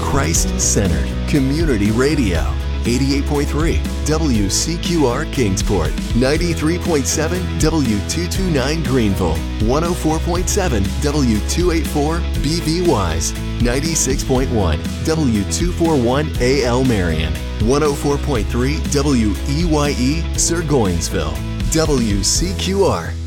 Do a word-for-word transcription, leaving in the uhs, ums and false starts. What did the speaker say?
Christ-centered community radio. eighty-eight point three W C Q R Kingsport, ninety-three point seven W two twenty-nine Greenville, one oh four point seven W two eighty-four B V Wise, ninety-six point one W two forty-one A L Marion, one oh four point three W E Y E Sir Goinsville. W C Q R